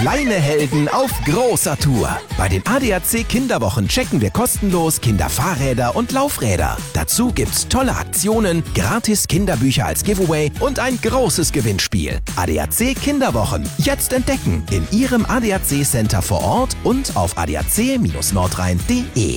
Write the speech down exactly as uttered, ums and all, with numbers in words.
Kleine Helden auf großer Tour. Bei den A D A C Kinderwochen checken wir kostenlos Kinderfahrräder und Laufräder. Dazu gibt's tolle Aktionen, gratis Kinderbücher als Giveaway und ein großes Gewinnspiel. A D A C Kinderwochen. Jetzt entdecken in Ihrem A D A C Center vor Ort und auf a d a c Bindestrich nordrhein punkt de.